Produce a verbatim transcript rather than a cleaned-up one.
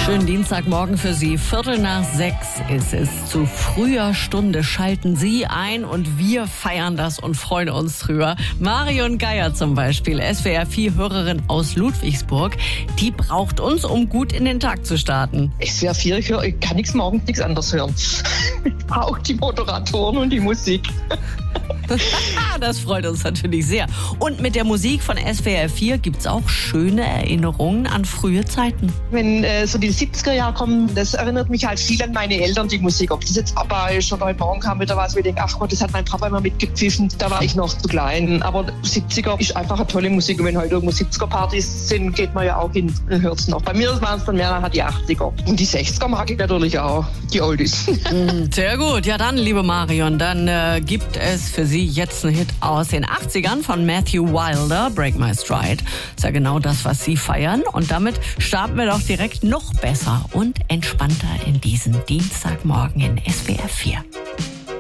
Schönen Dienstagmorgen für Sie. Viertel nach sechs ist es. Zu früher Stunde schalten Sie ein und wir feiern das und freuen uns drüber. Marion Geier zum Beispiel, S W R vier Hörerin aus Ludwigsburg, die braucht uns, um gut in den Tag zu starten. S W R vier, ich, höre, ich kann nichts morgens nichts anderes hören. Ich brauche die Moderatoren und die Musik. Das freut uns natürlich sehr. Und mit der Musik von S W R vier gibt's auch schöne Erinnerungen an frühe Zeiten. Wenn äh, so die siebziger Jahre kommen, das erinnert mich halt viel an meine Eltern, die Musik. Ob das jetzt Abba ist oder heute Morgen kam wieder was, wo ich denke, ach Gott, das hat mein Papa immer mitgepfiffen. Da war ich noch zu klein. Aber siebziger ist einfach eine tolle Musik. Und wenn heute irgendwo siebziger-Partys sind, geht man ja auch hin und hört es noch. Bei mir waren es dann mehr nachher die achtziger. Und die sechziger mag ich natürlich auch, die Oldies. Sehr gut. Ja dann, liebe Marion, dann äh, gibt es für Sie jetzt einen Hit aus den achtzigern von Matthew Wilder, Break My Stride. Ist ja genau das, was Sie feiern. Und damit starten wir doch direkt noch besser und entspannter in diesen Dienstagmorgen in S W R vier.